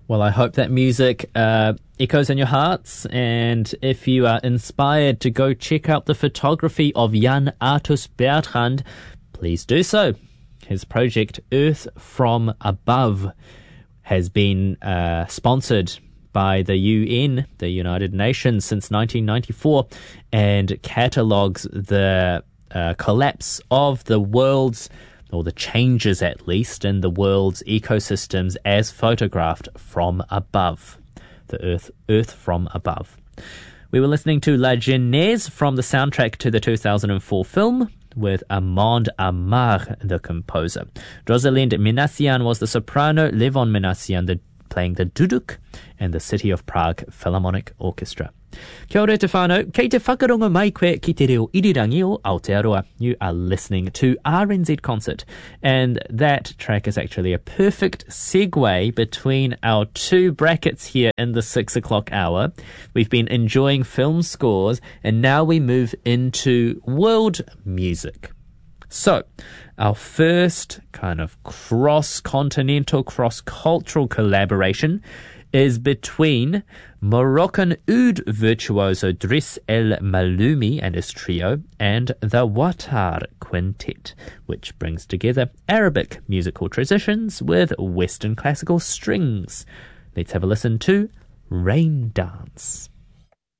Well, I hope that music echoes in your hearts, and if you are inspired to go check out the photography of Jan Artus Bertrand, please do so. His project Earth from Above has been sponsored by the UN, the United Nations, since 1994, and catalogues the collapse of the world's, or the changes at least, in the world's ecosystems as photographed from above. The Earth from Above. We were listening to La Genèse from the soundtrack to the 2004 film, with Armand Amar, the composer. Rosalind Minassian was the soprano, Levon Minassian playing the duduk, and the City of Prague Philharmonic Orchestra. Kia ora te whānau, kei te whakaronga mai koe ki te reo irirangi o Aotearoa. You are listening to RNZ Concert, and that track is actually a perfect segue between our two brackets here in the 6 o'clock hour. We've been enjoying film scores, and now we move into world music. So, our first kind of cross-continental, cross-cultural collaboration is between Moroccan oud virtuoso Driss El Maloumi and his trio and the Watar Quintet, which brings together Arabic musical traditions with Western classical strings. Let's have a listen to Rain Dance.